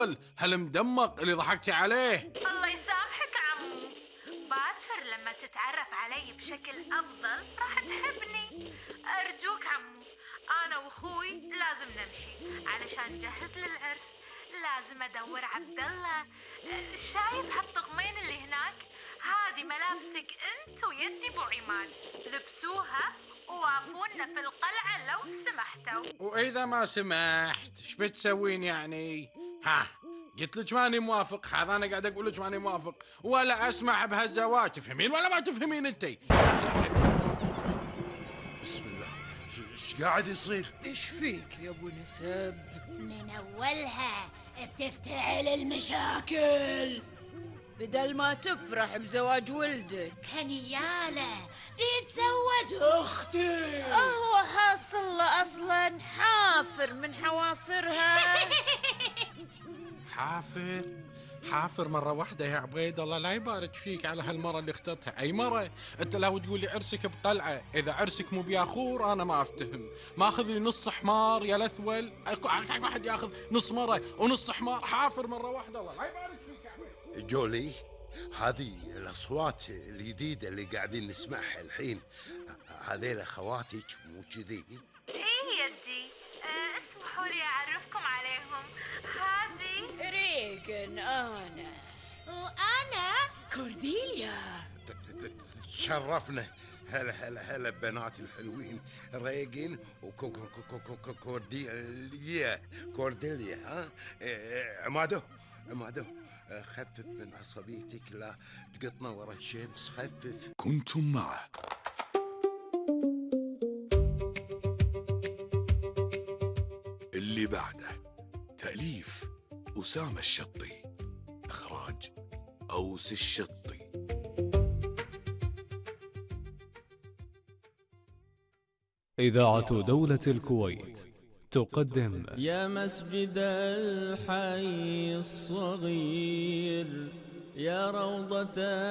هالمدمق اللي ضحكتي عليه. الله يسامحك عمو، باكر لما تتعرف علي بشكل أفضل راح تحبني. أرجوك عمو، أنا وأخوي لازم نمشي علشان نجهز للعرس. لازم أدور عبد الله. شايف هالطقمين اللي هناك؟ هذه ملابسك أنت ويدي أبو عماد، لبسوها ووافونا في القلعة لو سمحتوا. وإذا ما سمحت ايش بتسوين يعني؟ ها، قلت لك ماني موافق. هذا أنا قاعد أقول لك ماني موافق ولا أسمع بهالزواج. تفهمين ولا ما تفهمين أنتي؟ بسم الله، ايش قاعد يصير؟ ايش فيك يا ابو نسب؟ من أولها بتفتعل المشاكل. بدل ما تفرح بزواج ولدك هنياله بيتزوج أختي. هو حاصل له أصلا حافر من حوافرها. حافر مرة واحدة يا عبيد الله. لا يبارك فيك على هالمرة اللي اخترتها. أي مرة؟ أنت لو تقولي عرسك بقلعة، إذا عرسك مو بياخور أنا ما أفتهم. ما أخذ لي نص حمار يا لثول. واحد ياخذ نص مرة ونص حمار. حافر مرة واحدة الله لا يبارك فيك يا عبيد. جولي، هذه الأصوات الجديدة اللي قاعدين نسمعها الحين، هذيل خواتك مو كذي؟ إيه يدي، اسمحوا لي أعرفكم عليهم. هذه ريكن أنا، وأنا كورديليا. تشرفنا. هلا بناتي الحلوين ريجن كورديليا. ها عمادو، خفف من عصبيتك، لا تقطنا ورا الشمس. خفف. كنتم معه اللي بعده. تأليف أسامة الشطي، إخراج أوس الشطي. إذاعة دولة الكويت تقدم يا مسجد الحي الصغير، يا روضة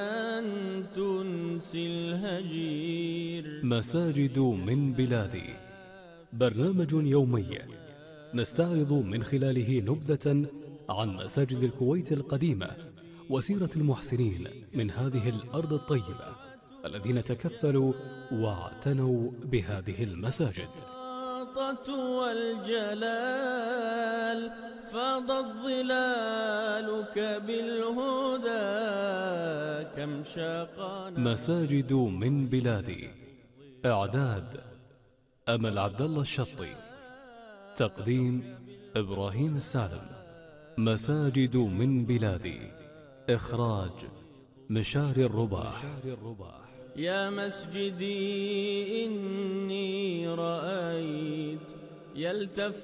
تنسي الهجير. مساجد من بلادي، برنامج يومي نستعرض من خلاله نبذة عن مساجد الكويت القديمة وسيرة المحسنين من هذه الأرض الطيبة الذين تكفلوا واعتنوا بهذه المساجد. والجلال فاضت ظلالك بالهدى، كم شاقنا. مساجد من بلادي، إعداد أمل عبد الله الشطي، تقديم إبراهيم السالم. مساجد من بلادي، إخراج مشار الرباح. يا مسجدي إني رأيت يلتف